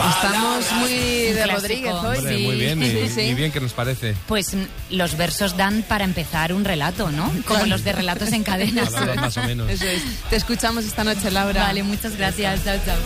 Estamos muy de Rodríguez hoy. Hombre, Sí. muy bien, Sí. y bien que nos parece. Pues los versos dan para empezar un relato, ¿no? Como los de Relatos en Cadena. Más o menos. Eso es. Te escuchamos esta noche, Laura. Vale, muchas gracias. Chao, chao.